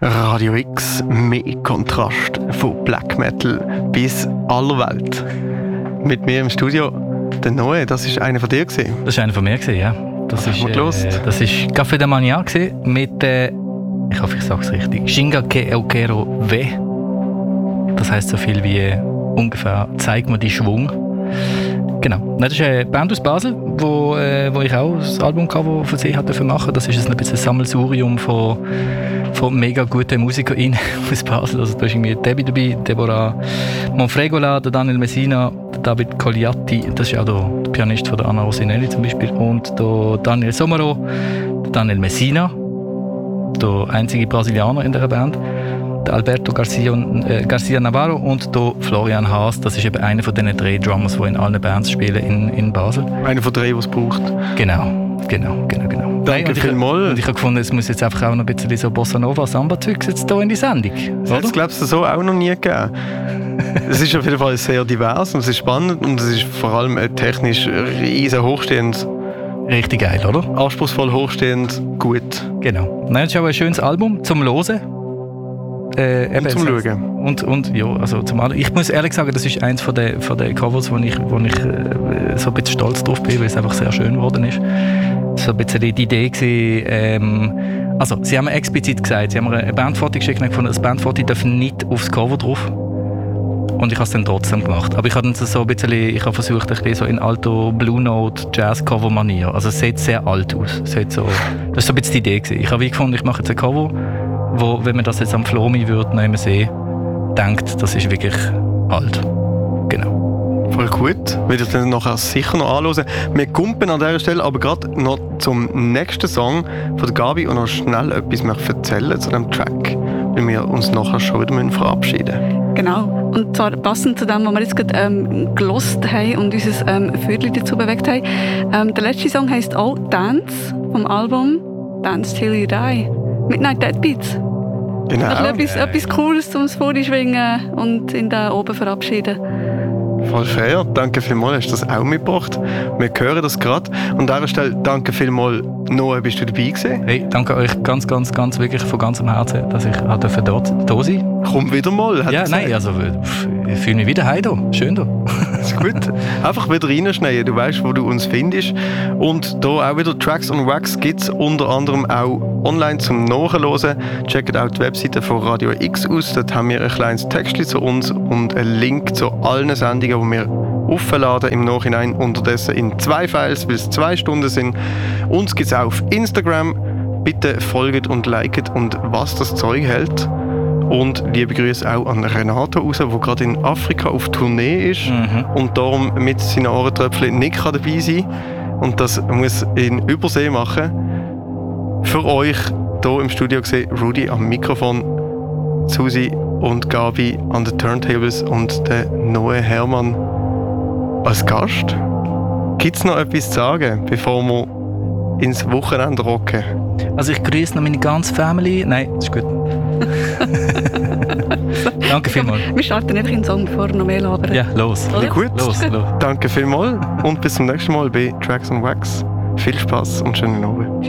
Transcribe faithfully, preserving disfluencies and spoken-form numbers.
Radio X, mehr Kontrast von Black Metal bis aller Welt. Mit mir im Studio der Noe, das war einer von dir gewesen. Das war einer von mir, gewesen, ja. Das ist, äh, das ist Café de Mania mit, äh, ich hoffe, ich sage es richtig, Shingake Eukero W. Das heisst so viel wie äh, ungefähr «Zeig mir die Schwung». Genau. Das ist eine Band aus Basel, wo, äh, wo ich auch das Albumcover von sie hatte machen. Das ist ein bisschen ein Sammelsurium von, von mega guten MusikerInnen aus Basel. Also da ist irgendwie Debbie dabei, Deborah Monfregola, der Daniel Messina, der David Colliatti, das ist auch der, der Pianist von der Anna Rosinelli zum Beispiel, und der Daniel Somaro, der Daniel Messina, der einzige Brasilianer in dieser Band, der Alberto Garcia, äh, Garcia Navarro und der Florian Haas. Das ist eben einer von diesen drei Drummers, die in allen Bands spielen in, in Basel. Einer von drei, die es braucht. Genau, genau, genau, genau. Danke vielmals. Und ich habe gefunden, es muss jetzt einfach auch noch ein bisschen so Bossa Nova Samba-Zeugs jetzt hier in die Sendung. Das hat es, glaubst du, so auch noch nie gegeben. Es ist auf jeden Fall sehr divers und es ist spannend und es ist vor allem technisch riesen hochstehend. Richtig geil, oder? Anspruchsvoll, hochstehend, gut. Genau. Nein, es ist auch ein schönes Album zum Hören. Äh, und zum Schauen. Und, und ja, also zum Al- ich muss ehrlich sagen, das ist eins von den, von den Covers, wo ich, wo ich äh, so ein bisschen stolz drauf bin, weil es einfach sehr schön geworden ist. So ein bisschen die Idee gewesen, ähm, also sie haben mir explizit gesagt, sie haben mir eine Bandfoto geschickt und gefunden, das Bandfoto darf nicht aufs Cover drauf. Und ich habe es dann trotzdem gemacht. Aber ich habe so ein bisschen, ich habe versucht, ein bisschen so in alto Blue Note Jazz Cover Manier. Also es sieht sehr alt aus. Es sieht so, das war so ein bisschen die Idee gewesen. Ich habe wie gefunden, ich mache jetzt ein Cover, wo, wenn man das jetzt am Flomi würde nehmen sehen, denkt, das ist wirklich alt. Genau. Voll gut. Will ich dann nachher sicher noch anhören. Wir kumpen an dieser Stelle aber gerade noch zum nächsten Song von der Gabi und noch schnell etwas mehr erzählen zu dem Track, weil wir uns nachher schon wieder verabschieden müssen. Genau. Und zwar passend zu dem, was wir jetzt gerade ähm, gelost haben und unser ähm, Viertel dazu bewegt haben. Ähm, der letzte Song heisst auch «Dance» vom Album «Dance Till You Die». Midnight Deadbeats. Genau. Also etwas, etwas Cooles zum Vorschwingen und in da oben verabschieden. Voll fair. Danke vielmals, hast du das auch mitgebracht. Wir hören das gerade. Und an dieser Stelle danke vielmals, Noah, bist du dabei gewesen? Hey, danke euch ganz, ganz, ganz, wirklich von ganzem Herzen, dass ich dort da sein. Komm wieder mal. Ja, nein, also ich fühle mich wieder heim hier. Schön hier. Das ist gut. Einfach wieder reinschneiden. Du weißt, wo du uns findest. Und hier auch wieder Tracks on Wax gibt es unter anderem auch online zum Nachhören. Checkt auch die Webseite von Radio X aus. Dort haben wir ein kleines Textchen zu uns und einen Link zu allen Sendungen, die wir aufladen im Nachhinein. Unterdessen in zwei Files, weil es zwei Stunden sind. Uns gibt es auch auf Instagram. Bitte folgt und liket und was das Zeug hält. Und liebe Grüße auch an Renato raus, der gerade in Afrika auf Tournee ist mhm. und darum mit seinen Ohrentröpfchen nicht dabei sein kann. Und das muss in Übersee machen. Für euch hier im Studio gesehen, Rudi am Mikrofon, Susi und Gabi an den Turntables und der Noe Hermann als Gast. Gibt es noch etwas zu sagen, bevor wir ins Wochenende rocken? Also ich grüße noch meine ganze Family. Nein, das ist gut. Danke vielmals. Wir starten einfach in den Song, bevor wir noch mehr labern. Ja, los. Ja, gut. Los, los. Danke vielmals und bis zum nächsten Mal bei Tracks on Wax. Viel Spaß und schönen Abend.